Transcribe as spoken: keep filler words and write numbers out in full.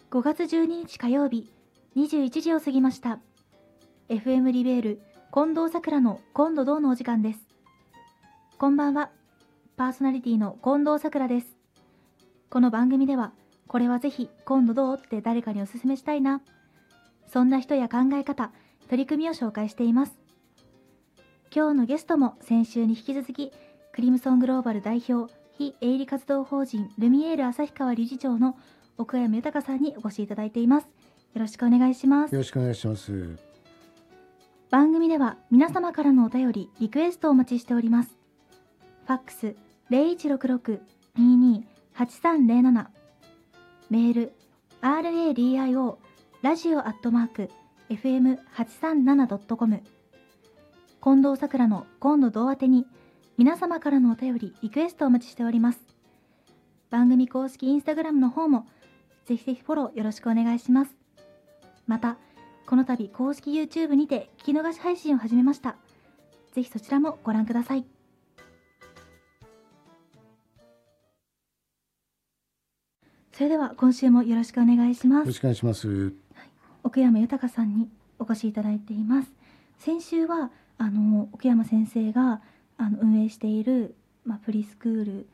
ごがつじゅうににち火曜日にじゅういちじを過ぎました。 エフエム リベール近藤さくらの今度どうのお時間です。こんばんは、パーソナリティの近藤さくらです。この番組ではこれはぜひ今度どうって誰かにおすすめしたいな、そんな人や考え方、取り組みを紹介しています。今日のゲストも先週に引き続きクリムソングローバル代表非営利活動法人ルミエール旭川理事長の奥山豊さんにお越しいただいています。よろしくお願いします。 よろしくお願いします。 番組では皆様からのお便りリクエストをお待ちしております。ファックス ゼロいちろくろく にーにー はちさんゼロなな、メール アールエーディーアイオー ラジオアットマーク エフエムはちさんななドットコム、 近藤さくらの今度どう宛てに皆様からのお便りリクエストをお待ちしております。番組公式インスタグラムの方もぜひぜひフォローよろしくお願いします。またこの度公式 YouTube にて聞き逃し配信を始めました。ぜひそちらもご覧ください。それでは今週もよろしくお願いします。 よろしくお願いします。はい、 奥山豊さんにお越しいただいています。先週はあの奥山先生があの運営している、まあ、プリスクール